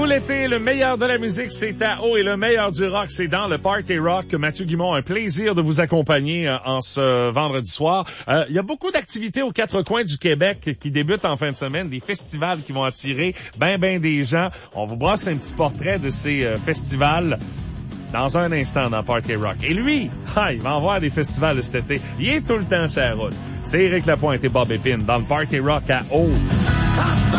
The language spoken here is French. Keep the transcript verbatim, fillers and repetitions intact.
l'été, le meilleur de la musique, c'est à Haut et le meilleur du rock, c'est dans le Party Rock. Mathieu Guimond, un plaisir de vous accompagner euh, en ce vendredi soir. Euh, il y a beaucoup d'activités aux quatre coins du Québec qui débutent en fin de semaine, des festivals qui vont attirer ben ben des gens. On vous brasse un petit portrait de ces euh, festivals dans un instant dans Party Rock. Et lui, ah, il va en voir des festivals de cet été. Il est tout le temps sur la route. C'est Éric Lapointe et Bob Épine dans le Party Rock à Haut.